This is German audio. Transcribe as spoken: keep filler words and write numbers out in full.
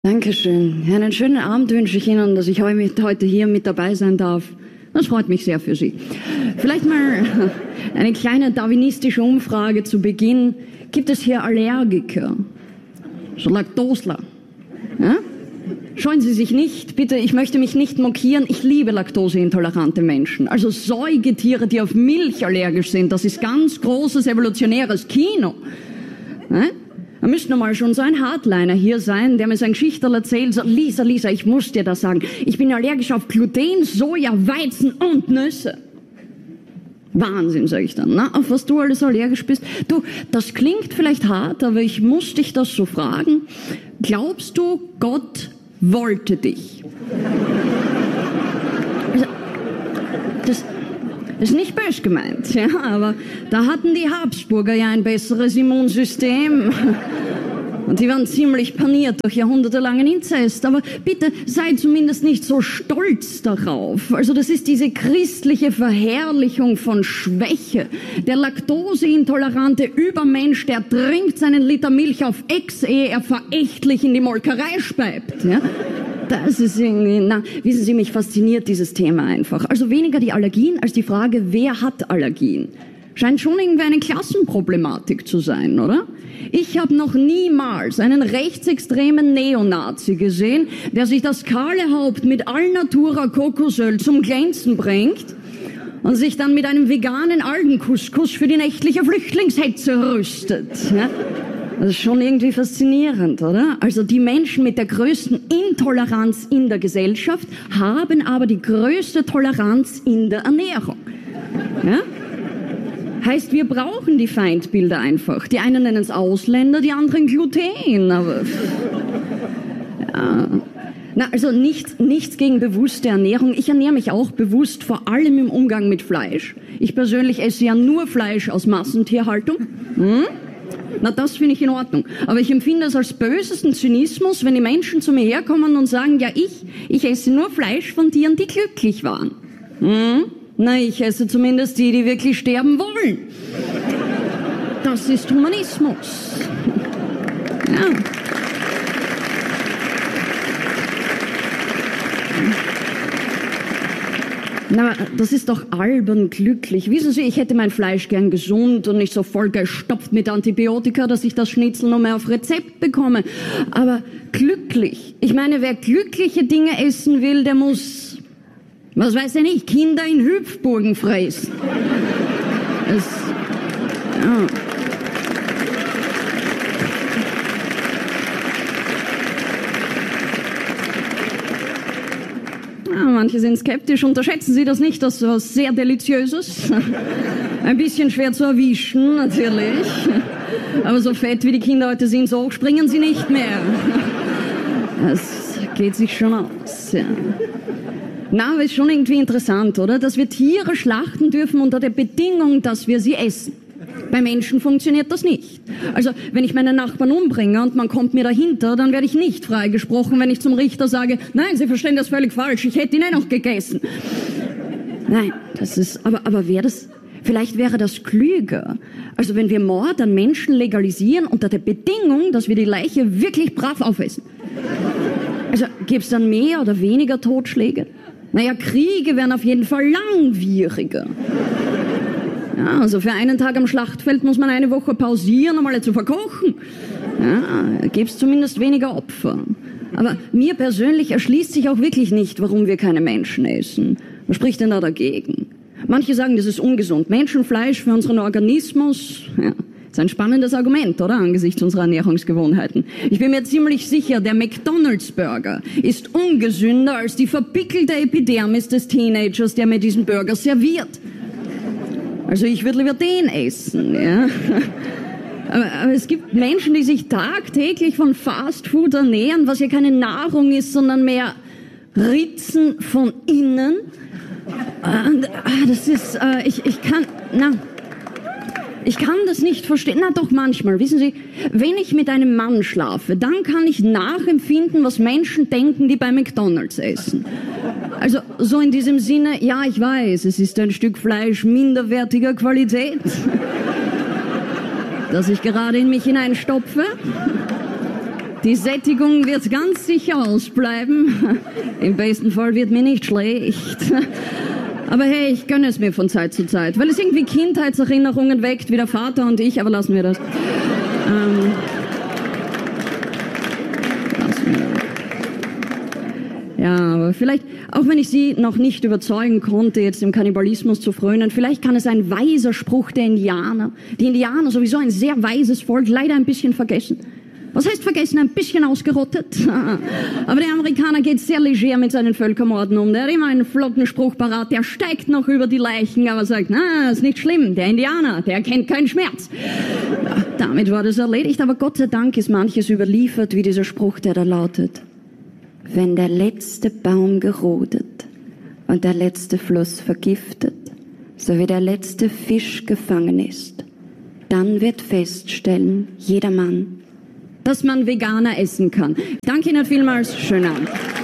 Dankeschön. Ja, einen schönen Abend wünsche ich Ihnen, dass ich heute hier mit dabei sein darf. Das freut mich sehr für Sie. Vielleicht mal eine kleine darwinistische Umfrage zu Beginn. Gibt es hier Allergiker? So Laktosler? Ja? Scheuen Sie sich nicht, bitte, ich möchte mich nicht mokieren. Ich liebe laktoseintolerante Menschen. Also Säugetiere, die auf Milch allergisch sind, das ist ganz großes evolutionäres Kino. Ja? Da müsste noch mal schon so ein Hardliner hier sein, der mir sein Geschichterl erzählt, so, Lisa, Lisa, ich muss dir das sagen. Ich bin allergisch auf Gluten, Soja, Weizen und Nüsse. Wahnsinn, sage ich dann. Na, auf was du alles allergisch bist. Du, das klingt vielleicht hart, aber ich muss dich das so fragen. Glaubst du, Gott wollte dich? Also, das ist nicht böse gemeint, ja, aber da hatten die Habsburger ja ein besseres Immunsystem. Und die waren ziemlich paniert durch jahrhundertelangen Inzest. Aber bitte, sei zumindest nicht so stolz darauf. Also das ist diese christliche Verherrlichung von Schwäche. Der laktoseintolerante Übermensch, der trinkt seinen Liter Milch auf Ex, ehe er verächtlich in die Molkerei speibt. Ja? Das ist irgendwie, na, wissen Sie, mich fasziniert dieses Thema einfach. Also weniger die Allergien als die Frage, wer hat Allergien? Scheint schon irgendwie eine Klassenproblematik zu sein, oder? Ich habe noch niemals einen rechtsextremen Neonazi gesehen, der sich das kahle Haupt mit Alnatura Kokosöl zum Glänzen bringt und sich dann mit einem veganen Algencouscous für die nächtliche Flüchtlingshetze rüstet. Ja? Das ist schon irgendwie faszinierend, oder? Also die Menschen mit der größten Intoleranz in der Gesellschaft haben aber die größte Toleranz in der Ernährung. Ja? Heißt, wir brauchen die Feindbilder einfach. Die einen nennen es Ausländer, die anderen Gluten. Aber ja. Na, also nichts, nichts gegen bewusste Ernährung. Ich ernähre mich auch bewusst, vor allem im Umgang mit Fleisch. Ich persönlich esse ja nur Fleisch aus Massentierhaltung. Hm? Na, das finde ich in Ordnung. Aber ich empfinde es als bösesten Zynismus, wenn die Menschen zu mir herkommen und sagen, ja, ich, ich esse nur Fleisch von Tieren, die glücklich waren. Hm? Na, ich esse zumindest die, die wirklich sterben wollen. Das ist Humanismus. Ja. Na, das ist doch albern glücklich. Wissen Sie, ich hätte mein Fleisch gern gesund und nicht so voll gestopft mit Antibiotika, dass ich das Schnitzel nur mehr auf Rezept bekomme. Aber glücklich. Ich meine, wer glückliche Dinge essen will, der muss, was weiß ich nicht, Kinder in Hüpfburgen fressen. Es, ja. Ja, manche sind skeptisch. Unterschätzen Sie das nicht, das ist was sehr Deliziöses. Ein bisschen schwer zu erwischen, natürlich. Aber so fett wie die Kinder heute sind, so hoch springen sie nicht mehr. Das geht sich schon aus, ja. Na, aber ist schon irgendwie interessant, oder? Dass wir Tiere schlachten dürfen unter der Bedingung, dass wir sie essen. Bei Menschen funktioniert das nicht. Also, wenn ich meinen Nachbarn umbringe und man kommt mir dahinter, dann werde ich nicht freigesprochen, wenn ich zum Richter sage, nein, Sie verstehen das völlig falsch, ich hätte ihn eh noch gegessen. Nein, das ist, aber, aber wäre das, vielleicht wäre das klüger. Also, wenn wir Mord an Menschen legalisieren unter der Bedingung, dass wir die Leiche wirklich brav aufessen. Also, gäbe es dann mehr oder weniger Totschläge? Naja, Kriege wären auf jeden Fall langwieriger. Ja, also für einen Tag am Schlachtfeld muss man eine Woche pausieren, um alle zu verkochen. Ja, gäbe es zumindest weniger Opfer. Aber mir persönlich erschließt sich auch wirklich nicht, warum wir keine Menschen essen. Was spricht denn da dagegen? Manche sagen, das ist ungesund. Menschenfleisch für unseren Organismus, ja, ist ein spannendes Argument, oder? Angesichts unserer Ernährungsgewohnheiten. Ich bin mir ziemlich sicher, der McDonald's-Burger ist ungesünder als die verpickelte Epidermis des Teenagers, der mir diesen Burger serviert. Also ich würde lieber den essen, ja. Aber, aber es gibt Menschen, die sich tagtäglich von Fast Food ernähren, was ja keine Nahrung ist, sondern mehr Ritzen von innen. Und, ah, das ist, äh, ich, ich kann, na, ich kann das nicht verstehen. Na doch, manchmal, wissen Sie, wenn ich mit einem Mann schlafe, dann kann ich nachempfinden, was Menschen denken, die bei McDonald's essen. Also so in diesem Sinne, ja, ich weiß, es ist ein Stück Fleisch minderwertiger Qualität, das ich gerade in mich hineinstopfe. Die Sättigung wird ganz sicher ausbleiben. Im besten Fall wird mir nicht schlecht. Aber hey, ich gönne es mir von Zeit zu Zeit, weil es irgendwie Kindheitserinnerungen weckt, wie der Vater und ich, aber lassen wir das. Ähm, lassen wir das. Ja, aber vielleicht, auch wenn ich Sie noch nicht überzeugen konnte, jetzt dem Kannibalismus zu frönen, vielleicht kann es ein weiser Spruch der Indianer, die Indianer sowieso ein sehr weises Volk, leider ein bisschen vergessen. Was heißt vergessen? Ein bisschen ausgerottet. Aber der Amerikaner geht sehr leger mit seinen Völkermorden um. Der hat immer einen flotten Spruch parat. Der steigt noch über die Leichen, aber sagt, na, ist nicht schlimm. Der Indianer, der kennt keinen Schmerz. Ja, damit war das erledigt. Aber Gott sei Dank ist manches überliefert, wie dieser Spruch, der da lautet: Wenn der letzte Baum gerodet und der letzte Fluss vergiftet, sowie der letzte Fisch gefangen ist, dann wird feststellen jedermann, dass man Veganer essen kann. Danke Ihnen vielmals. Schönen Abend.